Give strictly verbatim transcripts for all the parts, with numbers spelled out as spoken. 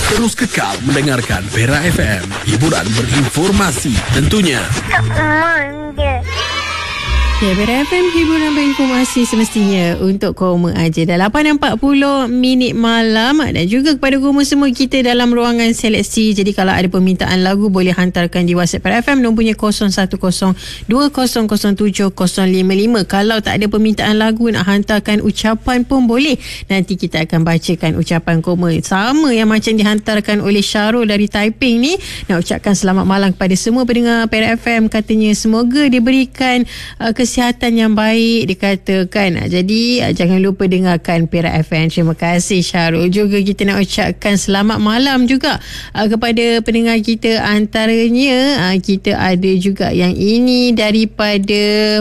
Terus kekal mendengarkan Perak F M. Hiburan berinformasi tentunya. Tak manja. Ya, Perak F M, hiburan berinformasi semestinya untuk Koma aja. Dah lapan empat puluh minit malam. Dan juga kepada Koma semua, kita dalam ruangan seleksi. Jadi kalau ada permintaan lagu, boleh hantarkan di WhatsApp Perak F M nombornya kosong satu kosong dua kosong kosong tujuh kosong lima lima. Kalau tak ada permintaan lagu, nak hantarkan ucapan pun boleh. Nanti kita akan bacakan ucapan Koma sama yang macam dihantarkan oleh Syarul dari Taiping ni. Nak ucapkan selamat malam kepada semua pendengar Perak F M. Katanya semoga diberikan uh, kesihatan yang baik, dikatakan. Jadi jangan lupa dengarkan Perak F M. Terima kasih Syarul. Juga kita nak ucapkan selamat malam juga uh, kepada pendengar kita. Antaranya uh, kita ada juga yang ini daripada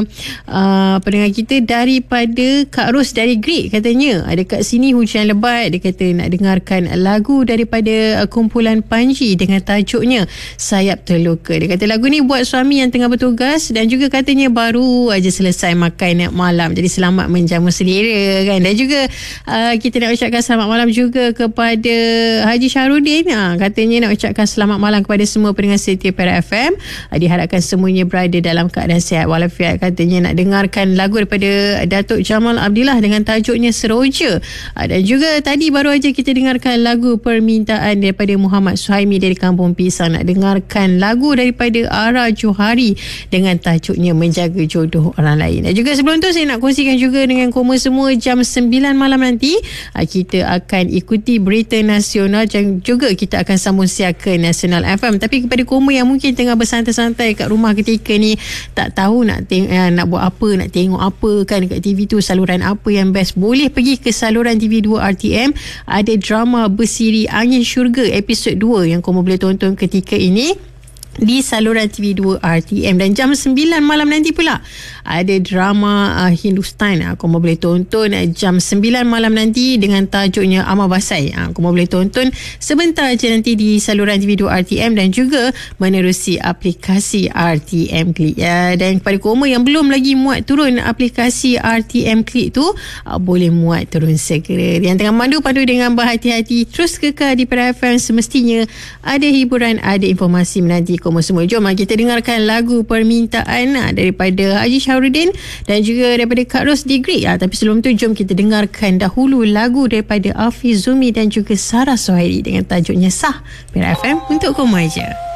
uh, pendengar kita daripada Kak Ros dari Great. Katanya ada kat sini hujan lebat. Dia kata nak dengarkan lagu daripada uh, kumpulan Panji dengan tajuknya Sayap Terluka. Dia kata lagu ni buat suami yang tengah bertugas dan juga katanya baru aja selesai makan malam. Jadi selamat menjamu selera kan. Dan juga uh, kita nak ucapkan selamat malam juga kepada Haji Syahrudin. Ha, katanya nak ucapkan selamat malam kepada semua pendengar setia Perak F M. Uh, diharapkan semuanya berada dalam keadaan sihat walafiat. Katanya nak dengarkan lagu daripada Datuk Jamal Abdillah dengan tajuknya Seroja. Uh, dan juga tadi baru aja kita dengarkan lagu permintaan daripada Muhammad Suhaimi dari Kampung Pisang. Nak dengarkan lagu daripada Ara Johari dengan tajuknya Menjaga Jodoh orang lain. Dan juga sebelum tu saya nak kongsikan juga dengan Koma semua, jam sembilan malam nanti kita akan ikuti berita nasional dan juga kita akan sambung siarkan Nasional F M. Tapi kepada Koma yang mungkin tengah bersantai-santai kat rumah ketika ni, tak tahu nak teng- nak buat apa, nak tengok apa kan kat T V tu, saluran apa yang best, boleh pergi ke saluran T V dua R T M. Ada drama bersiri Angin Syurga episod dua yang Koma boleh tonton ketika ini di saluran T V dua R T M. Dan jam sembilan malam nanti pula ada drama uh, Hindustan. Uh, Kau boleh tonton uh, jam sembilan malam nanti dengan tajuknya Amar Basai. Uh, Kau boleh tonton sebentar je nanti di saluran T V dua R T M dan juga menerusi aplikasi R T M Click. Uh, dan kepada Koma yang belum lagi muat turun aplikasi R T M Click tu, uh, boleh muat turun segera. Yang tengah mandu, pandu dengan berhati-hati. Terus kekal di Perak F M, semestinya ada hiburan, ada informasi menanti Koma semua. Jom kita dengarkan lagu permintaan daripada Haji Syahrudin dan juga daripada Kak Ros di Great. Tapi sebelum tu, jom kita dengarkan dahulu lagu daripada Afiz Zumi dan juga Sarah Suhaili dengan tajuknya Sah. Perak F M untuk Koma aja.